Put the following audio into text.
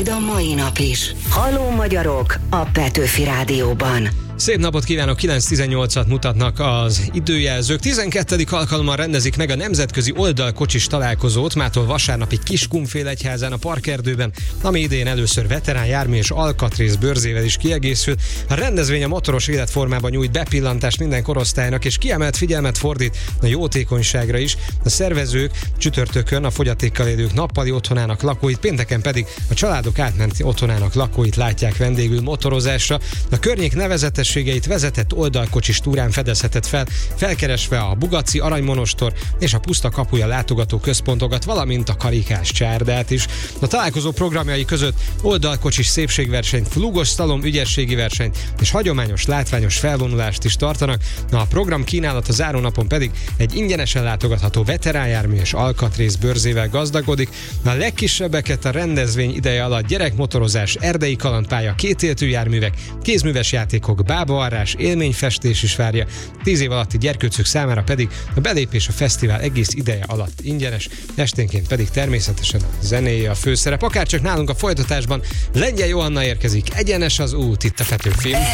a mai nap is. Halló magyarok a Petőfi Rádióban. Szép napot kívánok, 9:18-at mutatnak az időjelzők. 12. alkalommal rendezik meg a nemzetközi oldalkocsis találkozót mától vasárnapig Kiskunfélegyházán a Parkerdőben, ami idén először veterán jármű és alkatrész bőrzével is kiegészül. A rendezvény a motoros életformában nyújt bepillantást minden korosztálynak, és kiemelt figyelmet fordít a jótékonyságra is. A szervezők csütörtökön a fogyatékkal élők nappali otthonának lakóit, pénteken pedig a családok átmenti otthonának lakóit látják vendégül motorozásra. A környék nevezetes vezetett oldalkocsis túrán fedezhetett fel, felkeresve a Bugaci, Aranymonostor és a Puszta Kapuja látogató központokat, valamint a Karikás csárdát is. A találkozó programjai között oldalkocsis szépségversenyt, flugos szlalom ügyességi versenyt és hagyományos látványos felvonulást is tartanak. A program kínálat a zárónapon pedig egy ingyenesen látogatható veteránjármű és alkatrész bőrzével gazdagodik. A legkisebbeket a rendezvény ideje alatt gyerekmotorozás, erdei kalandpálya, kétéltű járművek, kézműves játékok, bábavarrás, élményfestés is várja. 10 év alatti gyerkőcök számára pedig a belépés a fesztivál egész ideje alatt ingyenes, esténként pedig természetesen a zenéje a főszerep. Akárcsak nálunk a folytatásban Lengyel Johanna érkezik, egyenes az út itt a Petőfin.